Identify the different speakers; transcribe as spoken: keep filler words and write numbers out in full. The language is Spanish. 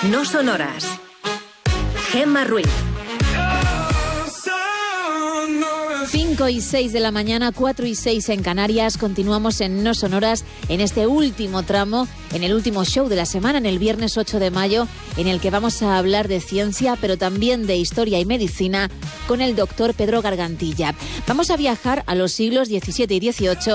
Speaker 1: No Sonoras. Gemma Ruiz.
Speaker 2: cinco y seis de la mañana, cuatro y seis en Canarias. Continuamos en No Sonoras en este último tramo, en el último show de la semana, en el viernes ocho de mayo, en el que vamos a hablar de ciencia, pero también de historia y medicina, con el doctor Pedro Gargantilla. Vamos a viajar a los siglos diecisiete y dieciocho